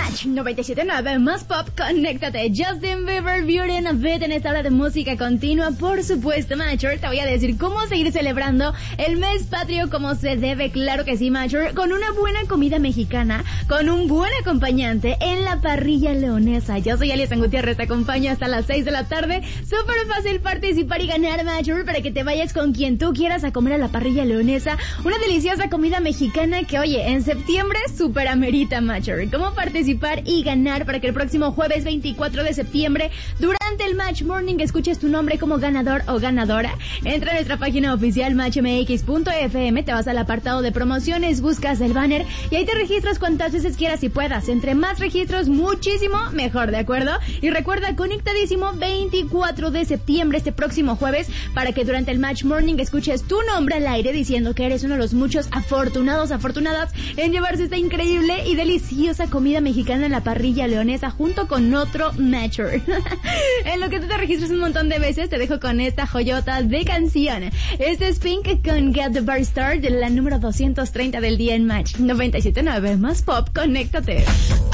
Match 97.9 más pop, conéctate. Justin Bieber, Beauty and a Beat en esta hora de música continua. Por supuesto, Matcher, te voy a decir cómo seguir celebrando el mes patrio como se debe. Claro que sí, Matcher, con una buena comida mexicana, con un buen acompañante en la parrilla leonesa. Yo soy Alicia Gutiérrez, te acompaño hasta las 6 de la tarde. Súper fácil participar y ganar, Matcher, para que te vayas con quien tú quieras a comer a la parrilla leonesa. Una deliciosa comida mexicana que, oye, en septiembre súper amerita, Matcher. ¿Cómo participar y ganar para que el próximo jueves 24 de septiembre, durante el Match Morning, escuches tu nombre como ganador o ganadora? Entra a nuestra página oficial matchmx.fm, te vas al apartado de promociones, buscas el banner y ahí te registras cuantas veces quieras y puedas. Entre más registros, muchísimo mejor, ¿de acuerdo? Y recuerda, conectadísimo 24 de septiembre, este próximo jueves, para que durante el Match Morning escuches tu nombre al aire diciendo que eres uno de los muchos afortunadas en llevarse esta increíble y deliciosa comida mexicana en la parrilla leonesa junto con otro Matcher. En lo que tú te registras un montón de veces, te dejo con esta joyota de canción. Este es Pink con Get the Bar Started, la número 230 del día en Match 97.9 más pop, conéctate.